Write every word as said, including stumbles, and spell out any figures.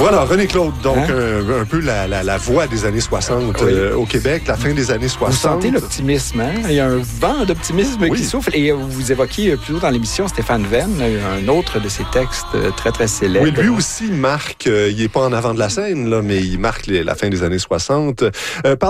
Voilà, René Claude, donc Hein? un, un peu la, la, la voix des années soixante Oui. euh, au Québec, la fin des années soixante. Vous sentez l'optimisme, hein? Il y a un vent d'optimisme Oui. qui souffle. Et vous évoquiez plus tôt dans l'émission Stéphane Venn, un autre de ses textes très, très célèbres. Oui, lui aussi marque, euh, il n'est pas en avant de la scène, là, mais il marque les, la fin des années soixante. Euh,